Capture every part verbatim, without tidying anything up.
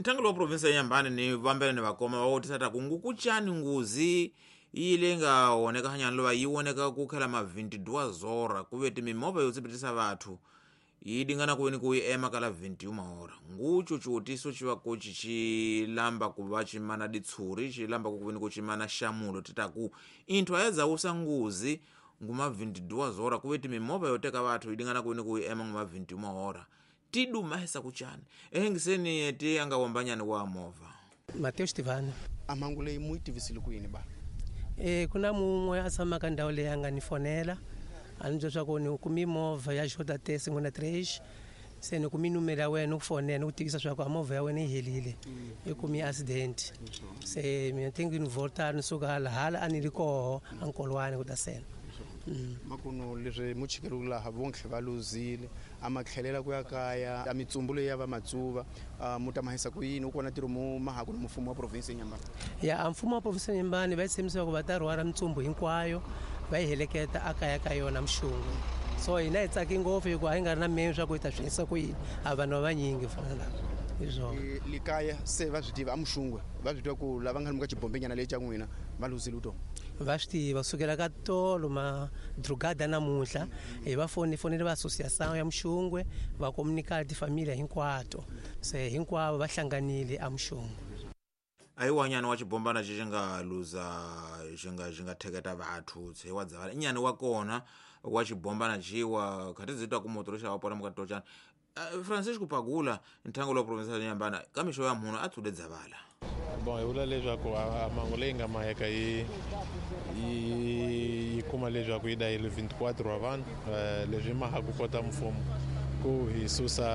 Ntangelo wa province ya Nyambane ni vambele ni vakoma wauti sata kungukuchani nguzi ile nga oneka hanyalo iwoneka kukhala ma twenty-two zora kuveti mimova yotsipitisa vathu yidingana kuweni kuyi ema kala twenty-one hora ngucho chutiso chiwa kuchi chilamba kuva chimana ditsuri chilamba kuweni kuchimana shamulo titaku inthu ayaza usa nguzi nguma twenty-two zora kuveti mimova yoteka vathu yidingana kuweni kuyi ema nguma twenty-one hora tidu mahesa kuchani ehengiseni eti anga wambanyani wa mova Mateo Stefano amangule muiti visili kuini ba e kuna mumwe asamaka ndawo le yanga nifonela anjoswa koni kumimova ya shoda tesi ngona tres sene kuminumera wena ukufonela ukutikisa swakho amova yawe nihelile ekumi accident se mina tengi involtar nisukala hala aniriko ankolwane kutasena makuno leswi muchikeru laha vonkhe valuzile amakhelela kuyakaya amitsumbulo yava matsuva mutamahisa kuyini ukona tiro mu mahaku ni mfumo wa province ya Nyambane ya mfumo wa province ya Nyambane vaitsemisa ku vatarwara mitsumbu hinkwayo vaiheleketa akaya ka yona mshungu so ina itsaki ngopfu hiku a hi nga ri na meyo swa ku hi ta swi yisa ku yini a vanhu vanyingi fana lava izwo likaya se va swi tiva amushungwe va swi tiva ku lava nga ni muka xibombenyana leyi xa n'wina va luzile uto va swi tiva sukela ka tolo ma drugada namuntlha hi va foni fonele va association ya Mshungwe va komunika tifamilia hinkwato se hinkwavo va hlanganile a Mshungwe ayiwanyani wa chibombana xi nga luza xi nga xi nga theketa vathu tse wa dzava nyani wa kona wa chibombana xiwa khatizitwa ku motoro xa wapona muka tochana Francisco Pagula nthango lo province ya Nyambane kamixo ya munhu a tsude dzavala bon hi vula leswaku amangu leyi nga maheka yi yi kuma leswaku yi dayile twenty-four wa vanhu leswi mahaku kota mfumo ku hi susa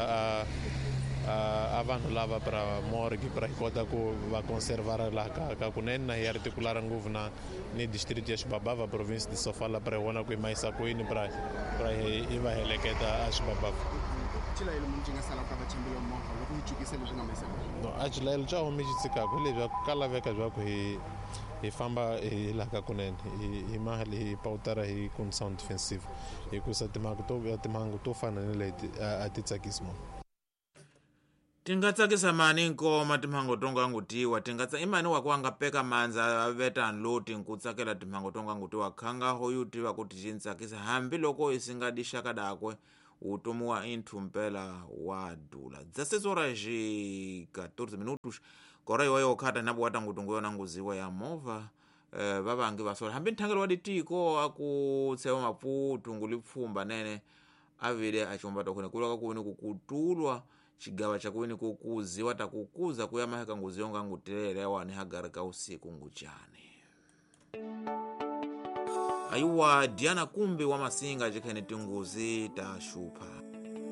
a vanhu lava para morgue para hi kota ku va conservara laha ka ka kunene na hi articulara ngopfu na ni district ya Xibabava province de Sofala para hi vona ku hi mahisa ku yini para para hi va heleketa a Xibabava chilayelo munhu nga sala ka vachambela movha loko hi jukisa leswi nga mahisa no a chilayelo xa homi xi tsikaka leswaku ka laveka leswaku hi hi famba hi laha ka kunene hi mahali hi pawutara hi kun sound defensive hikusa timhangu to timhangu to fana ni leti a ti tsakisi munhu tingatsakisa mani nkoma timhango tonga ngutiwa tingatsa imani wako angapeka manza veta unload nkutsakela timhango tonga ngutiwa khanga hoyu tiva kuti chintsakisa hambi loko isingadishaka dakwe utomuwa inthu mpela wa dula dzasetsora ji fourteen minutos kora iwayo khata nabo watangutungu yona nguziwa ya mova eh vavangi vasola hambi nthangelo wadi tiko akutsewa maputu ngulipfumba nene avile achomba tokone kulaka kuweni kukutulwa chigawa chakuweni kukuziwa takukuza kuya maheka nguziwa nga ngutelele wani hagarika usiku nguchane ayuwa Diana Kumbi wa Masinga jikhene tinguzi ta shupa